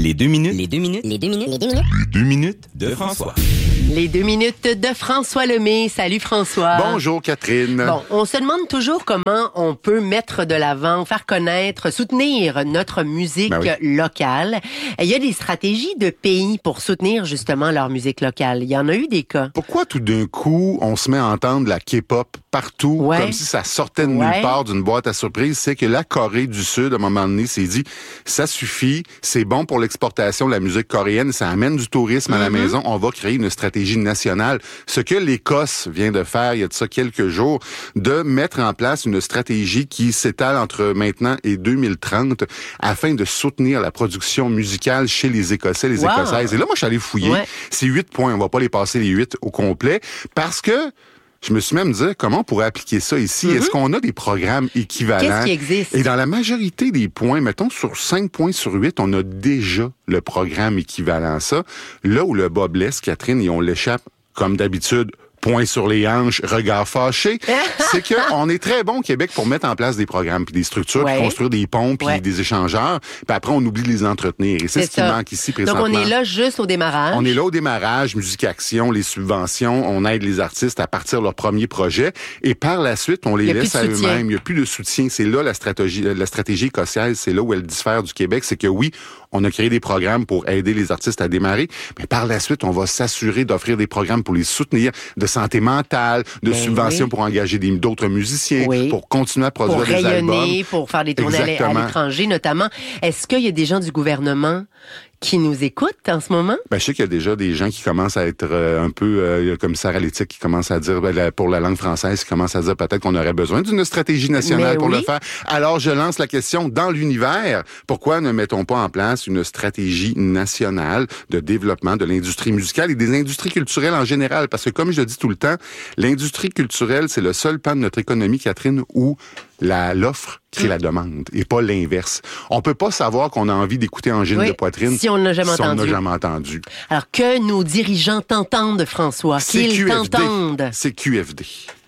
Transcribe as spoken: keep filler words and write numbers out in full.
Les deux minutes. Les deux minutes. Les deux minutes. Les deux minutes. Les deux minutes de François. Les deux minutes de François Lemay. Salut François. Bonjour Catherine. Bon, on se demande toujours comment on peut mettre de l'avant, faire connaître, soutenir notre musique Ben oui. locale. Il y a des stratégies de pays pour soutenir justement leur musique locale. Il y en a eu des cas. Pourquoi tout d'un coup, on se met à entendre la K-pop partout, Ouais. comme si ça sortait de Ouais. nulle part d'une boîte à surprise? C'est que la Corée du Sud, à un moment donné, s'est dit, ça suffit, c'est bon pour l'exportation de la musique coréenne, ça amène du tourisme à la Mm-hmm. maison, on va créer une stratégie nationale. Ce que l'Écosse vient de faire, il y a de ça quelques jours, de mettre en place une stratégie qui s'étale entre maintenant et deux mille trente afin de soutenir la production musicale chez les Écossais, les Wow. Écossaises. Et là, moi, je suis allé fouiller. Ouais. C'est huit points. On va pas les passer les huit au complet parce que je me suis même dit, comment on pourrait appliquer ça ici? Mm-hmm. Est-ce qu'on a des programmes équivalents? Qu'est-ce qui existe? Et dans la majorité des points, mettons sur cinq points sur huit, on a déjà le programme équivalent à ça. Là où le bas blesse, Catherine, et on l'échappe, comme d'habitude, point sur les hanches, regard fâché, c'est que on est très bon au Québec pour mettre en place des programmes puis des structures, Ouais. puis construire des ponts puis Ouais. des échangeurs, puis après on oublie de les entretenir. Et c'est, C'est ce qui ça. manque ici Donc présentement. on est là juste au démarrage. On est là au démarrage, Musique Action, les subventions, on aide les artistes à partir de leur premier projet et par la suite, on les Il y a laisse plus à de soutien. eux-mêmes. Il n'y a plus de soutien. C'est là la stratégie, la stratégie écossaise, c'est là où elle diffère du Québec. C'est que oui, on a créé des programmes pour aider les artistes à démarrer, mais par la suite, on va s'assurer d'offrir des programmes pour les soutenir, de santé mentale, de Ben subventions oui. pour engager des, d'autres musiciens, Oui. pour continuer à produire Pour des albums. rayonner, pour faire des tournées à l'é- à Exactement. l'étranger notamment. Est-ce qu'il y a des gens du gouvernement qui nous écoutent en ce moment? Ben, je sais qu'il y a déjà des gens qui commencent à être euh, un peu euh, comme Sarah Léthique qui commence à dire ben, la- pour la langue française, qui commence à dire peut-être qu'on aurait besoin d'une stratégie nationale Mais pour oui. le faire. Alors, je lance la question dans l'univers. Pourquoi ne mettons pas en place une stratégie nationale de développement de l'industrie musicale et des industries culturelles en général? Parce que comme je le dis tout le temps, l'industrie culturelle, c'est le seul pan de notre économie, Catherine, où la, l'offre crée la demande et pas l'inverse. On peut pas savoir qu'on a envie d'écouter Angine Oui, de Poitrine si on ne l'a jamais si on entendu. n'a jamais entendu. Alors que nos dirigeants t'entendent, François, C'est qu'ils Q F D. t'entendent. C'est Q F D.